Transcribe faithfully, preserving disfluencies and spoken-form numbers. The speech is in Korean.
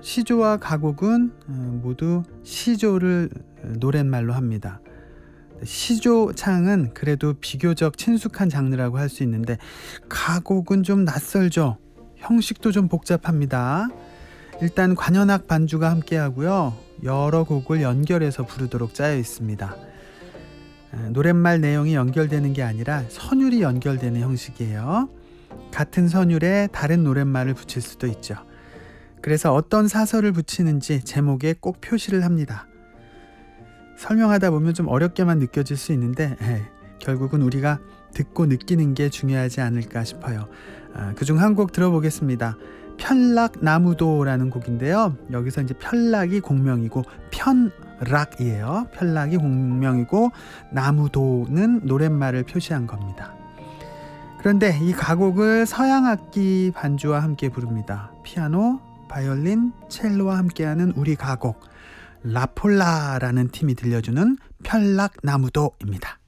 시조와 가곡은 모두 시조를 노랫말로 합니다. 시조창은 그래도 비교적 친숙한 장르라고 할 수 있는데 가곡은 좀 낯설죠. 형식도 좀 복잡합니다. 일단 관현악 반주가 함께하고요. 여러 곡을 연결해서 부르도록 짜여 있습니다. 노랫말 내용이 연결되는 게 아니라 선율이 연결되는 형식이에요. 같은 선율에 다른 노랫말을 붙일 수도 있죠. 그래서 어떤 사설을 붙이는지 제목에 꼭 표시를 합니다. 설명하다 보면 좀 어렵게만 느껴질 수 있는데 에이, 결국은 우리가 듣고 느끼는 게 중요하지 않을까 싶어요. 아, 그중 한 곡 들어보겠습니다. 편락나무도라는 곡인데요. 여기서 이제 편락이 공명이고 편락이에요. 편락이 공명이고 나무도는 노랫말을 표시한 겁니다. 그런데 이 가곡을 서양악기 반주와 함께 부릅니다. 피아노, 바이올린, 첼로와 함께하는 우리 가곡 라폴라라는 팀이 들려주는 편락나무도입니다.